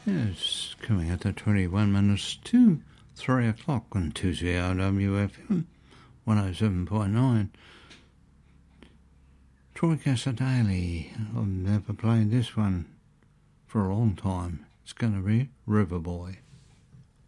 It's coming at the 21 minutes to 3 o'clock on 2CRWFM 107.9. Troy Cassar-Daley. I've never played this one for a long time. It's going to be Riverboy.